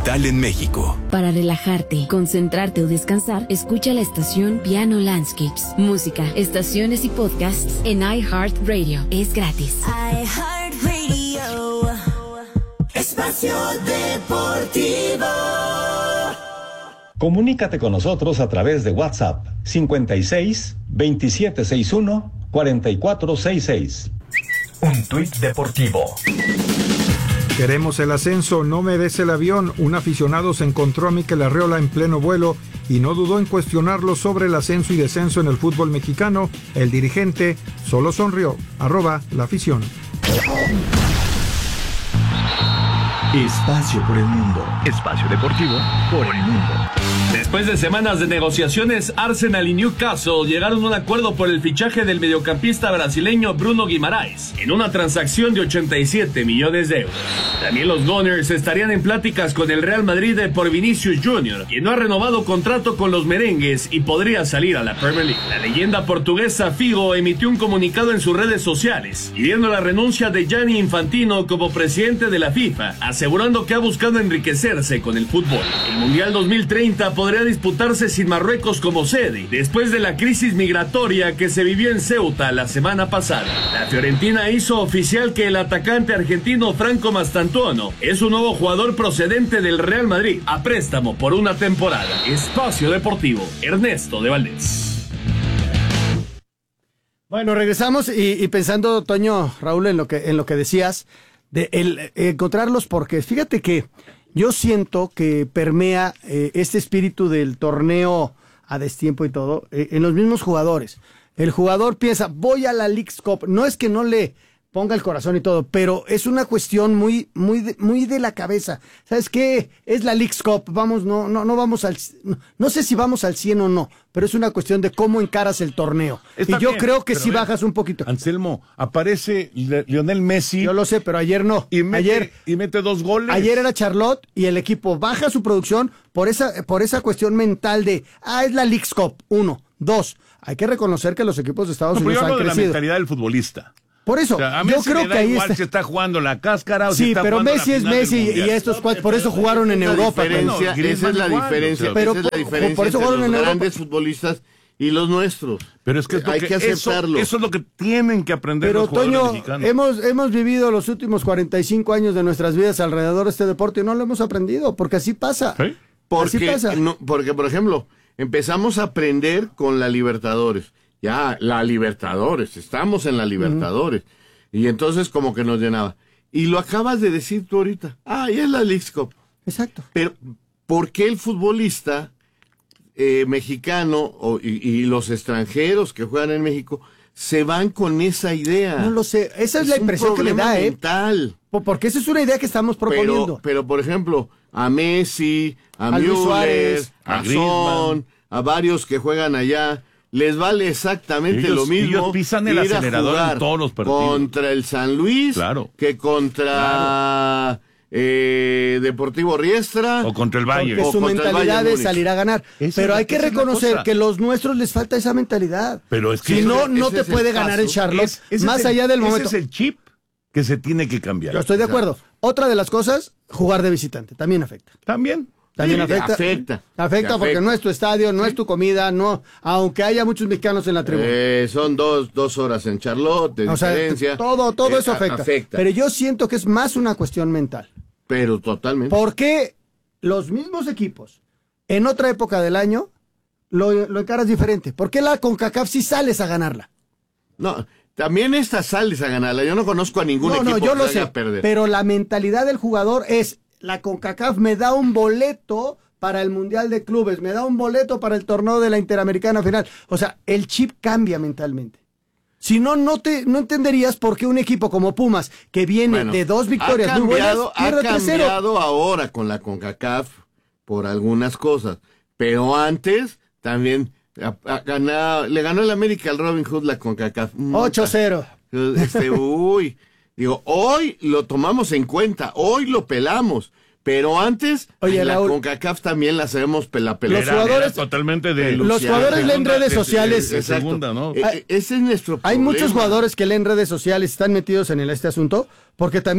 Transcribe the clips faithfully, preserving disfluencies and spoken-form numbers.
digital en México. Para relajarte, concentrarte o descansar, escucha la estación Piano Landscapes. Música, estaciones y podcasts en iHeartRadio. Es gratis. iHeartRadio. Espacio Deportivo. Comunícate con nosotros a través de WhatsApp cincuenta y seis, veintisiete sesenta y uno, cuarenta y cuatro sesenta y seis. Un tuit deportivo. Queremos el ascenso, no merece el avión. Un aficionado se encontró a Mikel Arriola en pleno vuelo y no dudó en cuestionarlo sobre el ascenso y descenso en el fútbol mexicano. El dirigente solo sonrió. Arroba la afición. Espacio por el mundo. Espacio deportivo por el mundo. Después de semanas de negociaciones, Arsenal y Newcastle llegaron a un acuerdo por el fichaje del mediocampista brasileño Bruno Guimaraes, en una transacción de ochenta y siete millones de euros. También los Gunners estarían en pláticas con el Real Madrid por Vinicius Junior, quien no ha renovado contrato con los merengues y podría salir a la Premier League. La leyenda portuguesa Figo emitió un comunicado en sus redes sociales, pidiendo la renuncia de Gianni Infantino como presidente de la FIFA, asegurando que ha buscado enriquecerse con el fútbol. El Mundial dos mil treinta podría disputarse sin Marruecos como sede, después de la crisis migratoria que se vivió en Ceuta la semana pasada. La Fiorentina hizo oficial que el atacante argentino Franco Mastantuono es un nuevo jugador procedente del Real Madrid, a préstamo por una temporada. Espacio Deportivo, Ernesto de Valdés. Bueno, regresamos y, y pensando, Toño, Raúl, en lo que, en lo que decías, de el, encontrarlos, porque fíjate que yo siento que permea eh, este espíritu del torneo a destiempo y todo eh, en los mismos jugadores. El jugador piensa, voy a la Leagues Cup. No es que no le ponga el corazón y todo, pero es una cuestión muy, muy, de, muy de la cabeza. ¿Sabes qué? Es la Leagues Cup. Vamos, no, no, no vamos al, no, no sé si vamos al cien o no, pero es una cuestión de cómo encaras el torneo. Está y yo bien, creo que sí ve, bajas un poquito. Anselmo, aparece Le- Lionel Messi. Yo lo sé, pero ayer no. Y mete, ayer, y mete dos goles. Ayer era Charlotte y el equipo baja su producción por esa, por esa cuestión mental de, ah, es la Leagues Cup. Uno. Dos. Hay que reconocer que los equipos de Estados no, Unidos pero yo han hablo crecido. de la mentalidad del futbolista. Por eso, O sea, a yo Messi creo le da que ahí igual está. si está jugando la cáscara o si Sí, está pero jugando Messi la es final del Messi y Mundial. estos cuatro, por eso jugaron en Esa Europa. diferencia, Bueno, esa es la igual, diferencia, o sea, pero esa es la por- diferencia por eso entre jugaron los en Europa. grandes futbolistas y los nuestros. Pero es que, es lo hay que, que aceptarlo. Eso, eso es lo que tienen que aprender Pero los jugadores Toño, mexicanos. hemos, hemos vivido los últimos cuarenta y cinco años de nuestras vidas alrededor de este deporte y no lo hemos aprendido, porque así pasa. ¿Sí? Porque, así pasa. no, porque, por ejemplo, empezamos a aprender con la Libertadores. Ya, la Libertadores, estamos en la Libertadores. Uh-huh. Y entonces como que nos llenaba. Y lo acabas de decir tú ahorita. Ah, ya es la Leagues Cup. Exacto. Pero, ¿por qué el futbolista eh, mexicano o, y, y los extranjeros que juegan en México se van con esa idea? No lo sé. Esa es, es la impresión que me da, ¿eh? Mental. Porque esa es una idea que estamos proponiendo. Pero, pero por ejemplo, a Messi, a, A Luis Müller, Suárez, a, a Son, a varios que juegan allá, les vale exactamente Ellos- lo mismo ellos pisan el ir a acelerador en jugar todos los partidos. contra el San Luis Claro. que contra Claro. eh, Deportivo Riestra O contra el Bayern. Porque o su contra el mentalidad Bayern es Múnich. salir a ganar. Esa Pero es hay la- que esa es la reconocer cosa. que los nuestros les falta esa mentalidad. Pero es que si ese- no, no ese te es el puede ganar el caso. Charlotte. Es- ese más es el- allá del momento. Ese es el chip que se tiene que cambiar. Yo estoy de acuerdo. Otra de las cosas, jugar de visitante. También afecta. También. También Sí, afecta. afecta. Afecta Te porque afecta. no es tu estadio, no es tu comida, no, aunque haya muchos mexicanos en la tribuna. Eh, son dos, dos horas en Charlotte de o sea, diferencia. todo, todo Eh, eso a- afecta. afecta. Pero yo siento que es más una cuestión mental. Pero totalmente. ¿Por qué los mismos equipos en otra época del año lo, lo encaras diferente? ¿Por qué la CONCACAF sí sales a ganarla? No, también esta sales a ganarla. Yo no conozco a ningún No, equipo no, yo que lo salga sé. a perder. Pero la mentalidad del jugador es, la CONCACAF me da un boleto para el Mundial de Clubes, me da un boleto para el torneo de la Interamericana final. O sea, el chip cambia mentalmente. Si no, no te no entenderías por qué un equipo como Pumas, que viene Bueno, de dos victorias ha muy buenas, cambiado, pierde ha tres cero. cambiado ahora con la CONCACAF por algunas cosas, pero antes también a- a- ganaba- le ganó el América al Robin Hood la CONCACAF. ocho cero. Este, uy, digo, hoy lo tomamos en cuenta, hoy lo pelamos. Pero antes, Oye, ay, la Raúl, CONCACAF también la sabemos pela pela. Los jugadores- totalmente de los Luciano, jugadores leen segunda- redes de- sociales. de- de Exacto. segunda, ¿no? Eh, eh, ese es nuestro Hay problema. muchos jugadores que leen redes sociales, están metidos en el, este asunto, porque también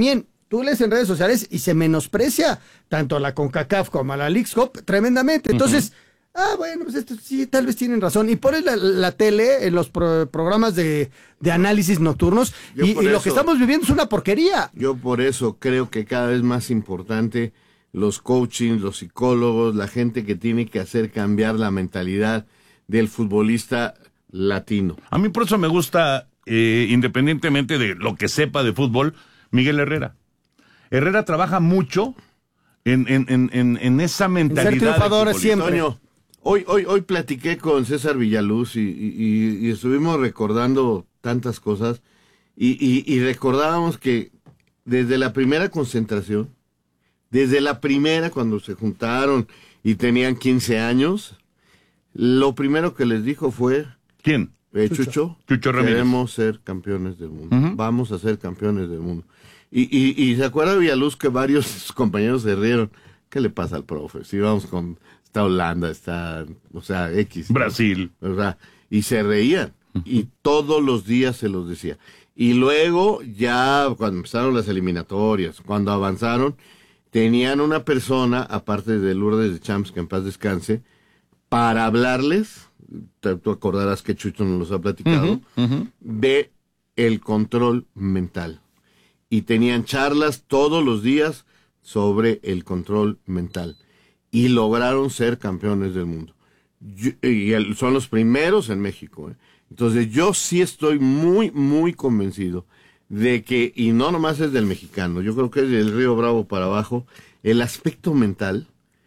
tú lees en redes sociales y se menosprecia tanto a la CONCACAF como a la Leagues Cup tremendamente. Entonces, uh-huh. ah, bueno, pues esto sí, tal vez tienen razón. Y pones la, la tele en los pro, programas de, de análisis nocturnos y, y lo que estamos viviendo es una porquería. Yo por eso creo que cada vez más importante los coaching, los psicólogos, la gente que tiene que hacer cambiar la mentalidad del futbolista latino. A mí por eso me gusta, eh, independientemente de lo que sepa de fútbol, Miguel Herrera. Herrera trabaja mucho en, en, en, en, en esa mentalidad. En ser triunfador siempre. Antonio, hoy, hoy, hoy platiqué con César Villaluz y, y, y estuvimos recordando tantas cosas y, y, y recordábamos que desde la primera concentración, desde la primera cuando se juntaron y tenían quince años, lo primero que les dijo fue... ¿Quién? Eh, Chucho, Chucho Ramírez. Queremos ser campeones del mundo. Uh-huh. Vamos a ser campeones del mundo. Y, y, y se acuerda Villaluz que varios de sus compañeros se rieron. ¿Qué le pasa al profe? Si vamos con... Está Holanda, está... O sea, X. Brasil. ¿no? O sea, y se reían. Uh-huh. Y todos los días se los decía. Y luego, ya cuando empezaron las eliminatorias, cuando avanzaron, tenían una persona, aparte de Lourdes de Champs, que en paz descanse, para hablarles... Tú acordarás que Chucho nos los ha platicado, uh-huh, uh-huh. de el control mental. Y tenían charlas todos los días sobre el control mental. Y lograron ser campeones del mundo. Yo, y el, son los primeros en México. ¿eh? Entonces yo sí estoy muy, muy convencido de que, y no nomás es del mexicano, yo creo que es del Río Bravo para abajo, el aspecto mental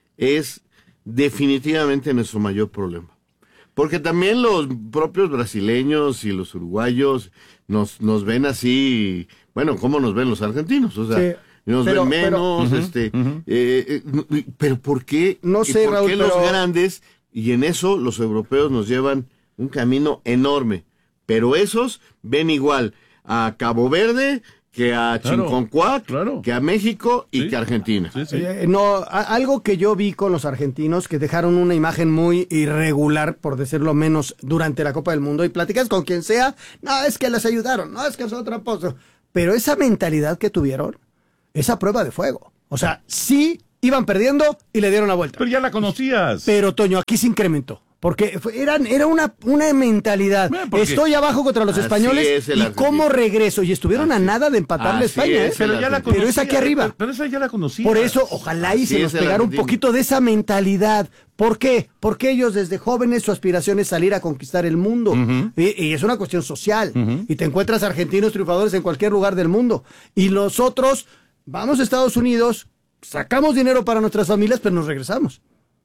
es definitivamente nuestro mayor problema. Porque también los propios brasileños y los uruguayos nos nos ven así, bueno, ¿cómo nos ven los argentinos? O sea, sí, nos pero, ven menos, pero, este, uh-huh, uh-huh. Eh, eh, pero ¿por qué? No sé, ¿por Raúl, qué pero... los grandes? Y en eso los europeos nos llevan un camino enorme. Pero esos ven igual a Cabo Verde que a claro, Chinconcuac, claro. que a México y sí. que a Argentina. Sí, sí. Eh, no, a, algo que yo vi con los argentinos, que dejaron una imagen muy irregular, por decirlo menos, durante la Copa del Mundo, y platicas con quien sea, no, es que les ayudaron, no, es que son tramposos. Pero esa mentalidad que tuvieron, esa prueba de fuego. O sea, sí iban perdiendo y le dieron la vuelta. Pero ya la conocías. Pero, Toño, aquí se incrementó. Porque eran, era una, una mentalidad. Estoy abajo contra los españoles y cómo regreso. Y estuvieron así, a nada de empatarle a España. Es, ¿eh? Pero, ya la pero es aquí arriba. Pero, pero esa ya la conocía. Por eso, ojalá y así se nos pegara un poquito de esa mentalidad. ¿Por qué? Porque ellos desde jóvenes su aspiración es salir a conquistar el mundo. Uh-huh. y, y es una cuestión social. Uh-huh. Y te encuentras argentinos triunfadores en cualquier lugar del mundo. Y nosotros vamos a Estados Unidos, sacamos dinero para nuestras familias, pero nos regresamos.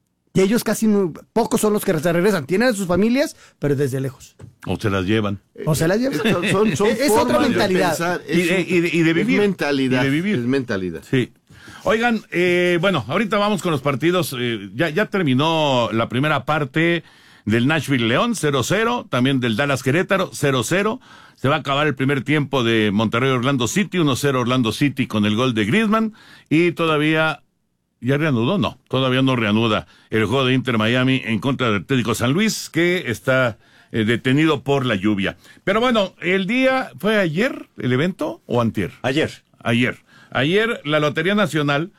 Y ellos casi no, pocos son los que se regresan. Tienen a sus familias, pero desde lejos. O se las llevan. O se las llevan. Son, son es otra mentalidad. De y, de, y, de, y de vivir. Es mentalidad. Y de vivir. Es mentalidad. Sí. Oigan, eh, bueno, ahorita vamos con los partidos. Eh, ya, ya terminó la primera parte del Nashville León, cero cero. También del Dallas Querétaro, cero cero. Se va a acabar el primer tiempo de Monterrey Orlando City, uno cero Orlando City con el gol de Griezmann. Y todavía... ¿Ya reanudó? No, todavía no reanuda el juego de Inter Miami en contra del Atlético San Luis, que está eh, detenido por la lluvia. Pero bueno, el día, ¿fue ayer el evento o antier? Ayer. Ayer. Ayer la Lotería Nacional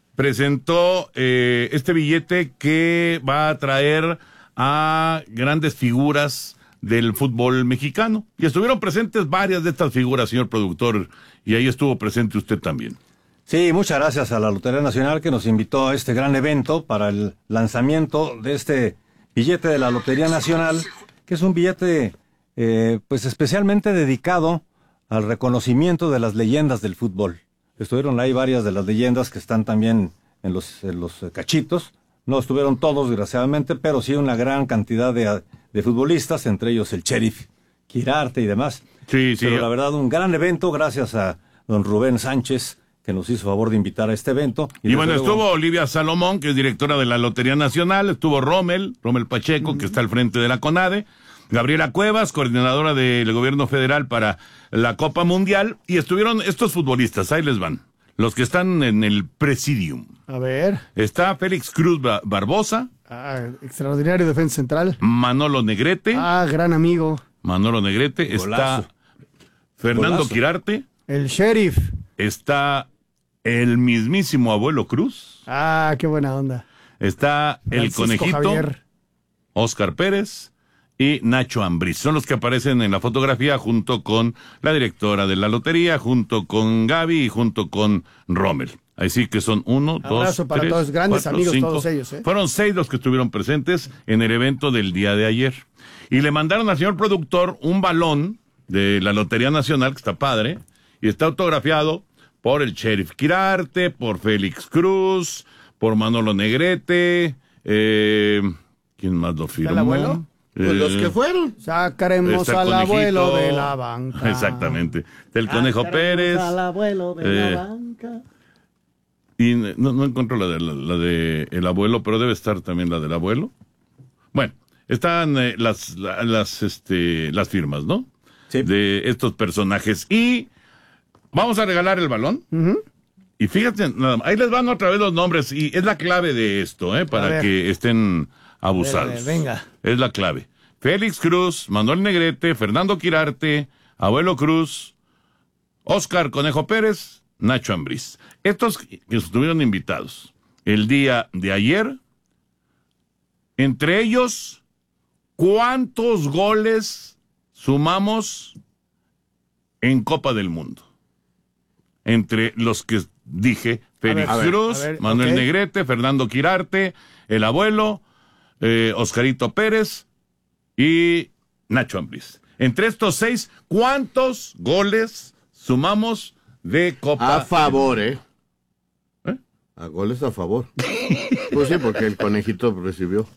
presentó eh, este billete que va a traer a grandes figuras del fútbol mexicano. Y estuvieron presentes varias de estas figuras, señor productor, y ahí estuvo presente usted también. Sí, muchas gracias a la Lotería Nacional que nos invitó a este gran evento para el lanzamiento de este billete de la Lotería Nacional, que es un billete eh, pues especialmente dedicado al reconocimiento de las leyendas del fútbol. Estuvieron ahí varias de las leyendas que están también en los, en los cachitos. No estuvieron todos, desgraciadamente, pero sí una gran cantidad de, de futbolistas, entre ellos el Sheriff Quirarte y demás. Sí, sí. Pero la verdad, un gran evento, gracias a don Rubén Sánchez, que nos hizo favor de invitar a este evento. Y, y bueno, luego... estuvo Olivia Salomón, que es directora de la Lotería Nacional, estuvo Rommel, Rommel Pacheco, uh-huh. que está al frente de la CONADE, Gabriela Cuevas, coordinadora del gobierno federal para la Copa Mundial, y estuvieron estos futbolistas, ahí les van, los que están en el Presidium. A ver. Está Félix Cruz Barbosa. Ah, extraordinario defensa central. Manolo Negrete. Ah, gran amigo. Manolo Negrete. Golazo. Está Fernando Golazo. Quirarte. El Sheriff. Está el mismísimo Abuelo Cruz. Ah, qué buena onda. Está el Francisco Conejito, Javier. Óscar Pérez y Nacho Ambriz. Son los que aparecen en la fotografía junto con la directora de la lotería, junto con Gaby y junto con Rommel. Así que son uno, Abrazo dos, para tres, todos, grandes cuatro, amigos cinco. todos ellos, ¿eh? Fueron seis los que estuvieron presentes en el evento del día de ayer. Y le mandaron al señor productor un balón de la Lotería Nacional, que está padre, y está autografiado por el Sheriff Quirarte, por Félix Cruz, por Manolo Negrete, eh, ¿quién más lo firmó? ¿El abuelo? Pues los que fueron. Sacaremos Está el al abuelo Conejito. de la banca. Exactamente. Del Conejo Sacaremos Pérez. al abuelo de eh, la banca. Y no, no encuentro la de la, la de el abuelo, pero debe estar también la del abuelo. Bueno, están eh, las, la- las, este, las firmas, ¿no? Sí. De estos personajes. Y vamos a regalar el balón. Ujú. Y fíjate, nada más, ahí les van otra vez los nombres. Y es la clave de esto, ¿eh? A Para ver. que estén abusados. A ver, a ver, venga. Es la clave. Félix Cruz, Manuel Negrete, Fernando Quirarte, Abuelo Cruz, Óscar Conejo Pérez, Nacho Ambriz. Estos que estuvieron invitados el día de ayer, entre ellos, ¿cuántos goles sumamos en Copa del Mundo? Entre los que dije, Félix A ver, Cruz, a ver, Manuel ok. Negrete, Fernando Quirarte, el abuelo, eh, Oscarito Pérez y Nacho Ambriz. Entre estos seis, ¿cuántos goles sumamos de Copa? A favor, ¿eh? ¿Eh? A goles a favor. Pues sí, porque el Conejito recibió.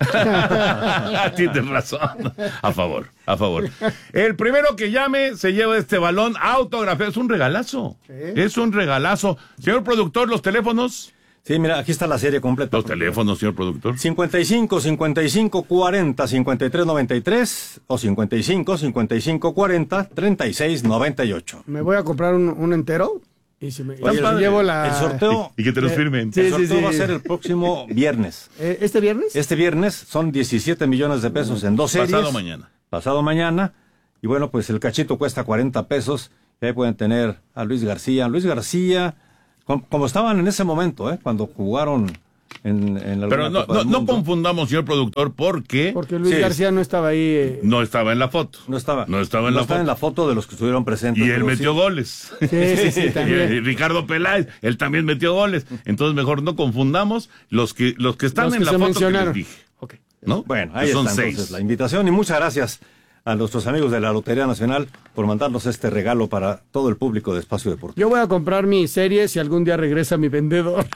Tienes razón. A favor, a favor. El primero que llame se lleva este balón autografiado. Es un regalazo. Es un regalazo. Señor productor, los teléfonos. Sí, mira, aquí está la serie completa. Los teléfonos, señor productor. cincuenta y cinco, cincuenta y cinco, cuarenta, cincuenta y tres, noventa y tres o cincuenta y cinco, cincuenta y cinco, cuarenta, treinta y seis, noventa y ocho. Me voy a comprar un, un entero y si me y Oye, si el- llevo la... el sorteo- Y que te los Eh, firmen. sí, El sí, sorteo sí. va a ser el próximo viernes. Eh, ¿Este viernes? Este viernes son diecisiete millones de pesos en dos series. Pasado mañana. Pasado mañana. Y bueno, pues el cachito cuesta cuarenta pesos. Y ahí pueden tener a Luis García. Luis García, com- como estaban en ese momento, ¿eh? Cuando jugaron en, en la Pero no, no, no confundamos, señor productor, porque Porque Luis Sí. García no estaba ahí. eh. no estaba en la foto. No estaba. No estaba en la estaba foto. en la foto de los que estuvieron presentes. Y él pero metió sí. goles. Sí, sí, sí, Y, también. y Ricardo Peláez, él también metió goles. Entonces mejor no confundamos los que los que están Los en que la se foto que mencionaron. les dije. Ok. ¿No? Bueno, ahí Que son está seis. entonces la invitación y muchas gracias a nuestros amigos de la Lotería Nacional por mandarnos este regalo para todo el público de Espacio Deportivo. Yo voy a comprar mi serie si algún día regresa mi vendedor.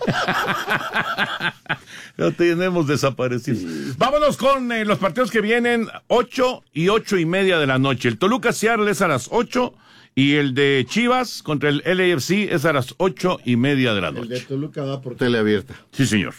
Ya tenemos desaparecidos. Vámonos con eh, los partidos que vienen, ocho y ocho y media de la noche. El Toluca Seattle es a las ocho y el de Chivas contra el L A F C es a las ocho y media de la El de noche. Toluca va por tele abierta. Sí, señor.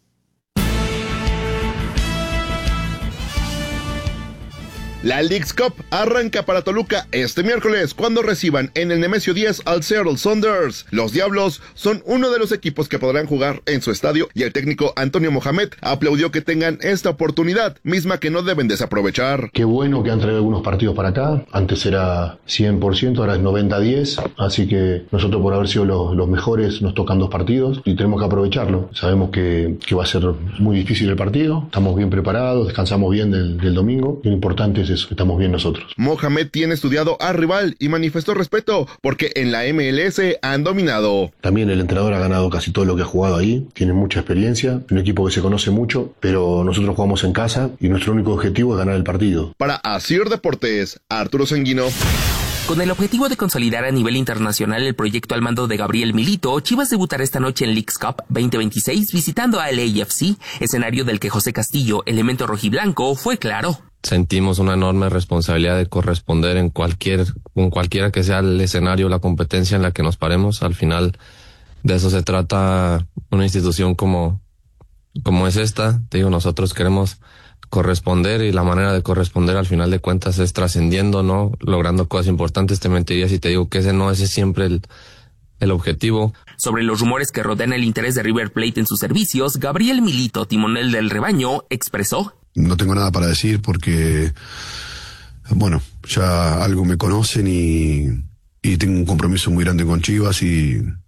La Leagues Cup arranca para Toluca este miércoles cuando reciban en el Nemesio diez al Seattle Sounders. Los Diablos son uno de los equipos que podrán jugar en su estadio y el técnico Antonio Mohamed aplaudió que tengan esta oportunidad, misma que no deben desaprovechar. Qué bueno que han traído algunos partidos para acá. Antes era cien por ciento, ahora es noventa a diez. Así que nosotros, por haber sido los, los mejores, nos tocan dos partidos y tenemos que aprovecharlo. Sabemos que, que va a ser muy difícil el partido. Estamos bien preparados, descansamos bien del, del domingo. Y lo importante es eso, que estamos bien nosotros. Mohamed tiene estudiado al rival y manifestó respeto porque en la M L S han dominado. También el entrenador ha ganado casi todo lo que ha jugado ahí. Tiene mucha experiencia, un equipo que se conoce mucho, pero nosotros jugamos en casa y nuestro único objetivo es ganar el partido. Para Asir Deportes, Arturo Sanguino. Con el objetivo de consolidar a nivel internacional el proyecto al mando de Gabriel Milito, Chivas debutará esta noche en Leagues Cup veinte veintiséis visitando a L A F C, escenario del que José Castillo, elemento rojiblanco, fue claro. Sentimos una enorme responsabilidad de corresponder en cualquier, con cualquiera que sea el escenario, la competencia en la que nos paremos. Al final de eso se trata una institución como, como es esta. Te digo, nosotros queremos corresponder y la manera de corresponder al final de cuentas es trascendiendo, ¿no? Logrando cosas importantes. Te mentiría si te digo que ese no ese es siempre el, el objetivo. Sobre los rumores que rodean el interés de River Plate en sus servicios, Gabriel Milito, timonel del rebaño, expresó: No tengo nada para decir porque, bueno, ya algo me conocen y, y tengo un compromiso muy grande con Chivas y,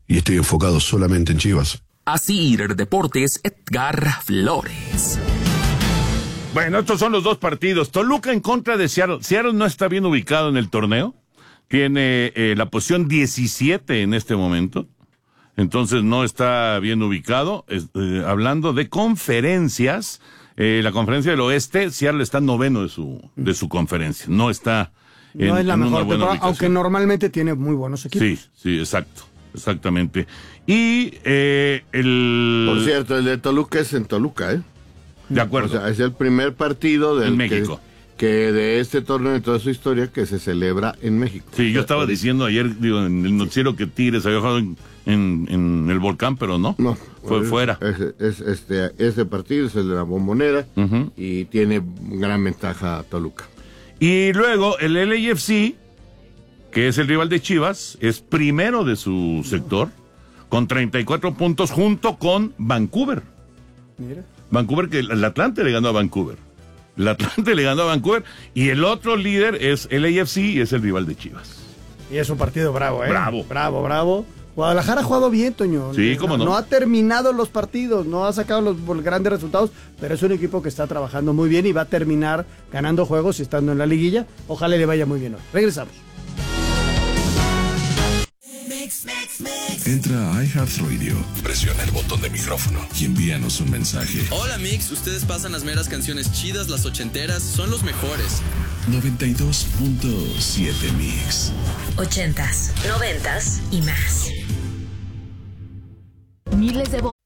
y estoy enfocado solamente en Chivas. Así Deportes, Edgar Flores. Bueno, estos son los dos partidos. Toluca en contra de Seattle. Seattle no está bien ubicado en el torneo. Tiene eh, la posición diecisiete en este momento. Entonces no está bien ubicado. Es, eh, hablando de conferencias, eh, la conferencia del oeste, Seattle está noveno de su, de su conferencia. No está en, no es la en mejor una buena temporada, ubicación. aunque normalmente tiene muy buenos equipos. Sí, sí, exacto. Exactamente. Y eh, el... Por cierto, el de Toluca es en Toluca, ¿eh? De acuerdo. O sea, es el primer partido del en México. Que, que de este torneo de toda su historia que se celebra en México. Sí, yo estaba diciendo ayer, digo, en el noticiero que Tigres había jugado en, en, en el Volcán, pero no. No. Fue es, fuera. Es, es, este, este partido es el de la Bombonera uh-huh. y tiene gran ventaja Toluca. Y luego el L A F C, que es el rival de Chivas, es primero de su sector, con treinta y cuatro puntos junto con Vancouver. Mira. Vancouver, que el Atlante le ganó a Vancouver. El Atlante le ganó a Vancouver. Y el otro líder es L A F C y es el rival de Chivas. Y es un partido bravo, ¿eh? Bravo. Bravo, bravo. Guadalajara ha jugado bien, Toño. Sí, cómo no. No ha terminado los partidos, no ha sacado los, los grandes resultados, pero es un equipo que está trabajando muy bien y va a terminar ganando juegos y estando en la liguilla. Ojalá le vaya muy bien hoy. Regresamos. Entra a iHeartRadio, presiona el botón de micrófono y envíanos un mensaje. Hola Mix, ustedes pasan las meras canciones chidas, las ochenteras, son los mejores. noventa y dos punto siete Mix. Ochentas, noventas y más. Miles de